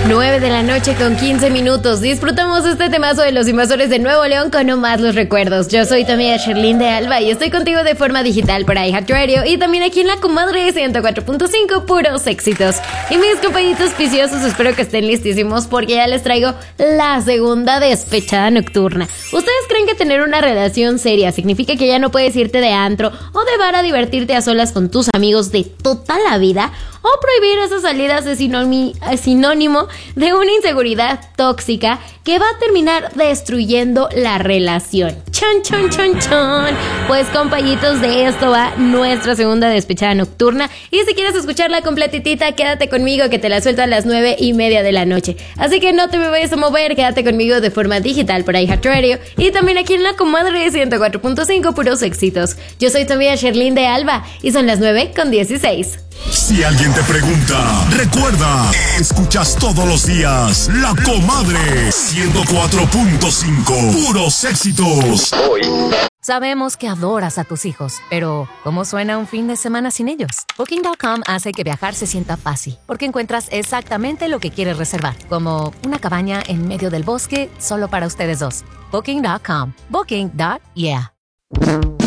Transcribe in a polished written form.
9 de la noche con 15 minutos. Disfrutamos este temazo de los Invasores de Nuevo León con No Más Los Recuerdos. Yo soy tu amiga Sherlyn de Alba y estoy contigo de forma digital por iHeartRadio y también aquí en La Comadre 104.5, puros éxitos. Y mis compañitos viciosos, espero que estén listísimos porque ya les traigo la segunda despechada nocturna. ¿Ustedes creen que tener una relación seria significa que ya no puedes irte de antro o de bar a divertirte a solas con tus amigos de toda la vida? ¿O prohibir esas salidas es sinónimo de una inseguridad tóxica que va a terminar destruyendo la relación? ¡Chon, chon, chon, chon! Pues compañitos, de esto va nuestra segunda despechada nocturna. Y si quieres escucharla completitita, quédate conmigo que te la suelto a las 9:30 de la noche. Así que no te me vayas a mover, quédate conmigo de forma digital por iHeartRadio y también aquí en La Comadre 104.5, puros éxitos. Yo soy tu amiga Sherlyn de Alba y son las 9:16. Si alguien te pregunta, recuerda, escuchas todos los días La Comadre 104.5, puros éxitos. Sabemos que adoras a tus hijos, pero ¿cómo suena un fin de semana sin ellos? Booking.com hace que viajar se sienta fácil, porque encuentras exactamente lo que quieres reservar, como una cabaña en medio del bosque solo para ustedes dos. Booking.com. Booking.yeah.